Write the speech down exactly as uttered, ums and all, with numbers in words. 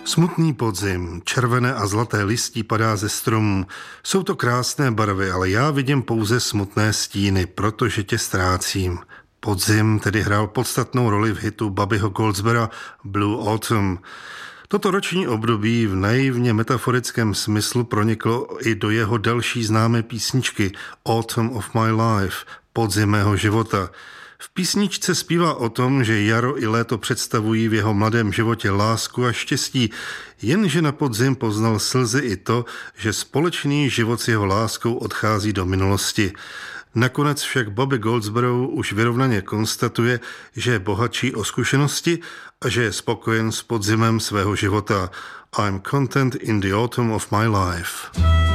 Smutný podzim, červené a zlaté listí padá ze stromů. Jsou to krásné barvy, ale já vidím pouze smutné stíny, protože tě ztrácím. Podzim tedy hrál podstatnou roli v hitu Bobbyho Goldsbera Blue Autumn. Toto roční období v naivně metaforickém smyslu proniklo i do jeho další známé písničky Autumn of My Life, podzim mého života. V písničce zpívá o tom, že jaro i léto představují v jeho mladém životě lásku a štěstí, jenže na podzim poznal slzy i to, že společný život s jeho láskou odchází do minulosti. Nakonec však Bobby Goldsboro už vyrovnaně konstatuje, že je bohatší o zkušenosti a že je spokojen s podzimem svého života. I'm content in the autumn of my life.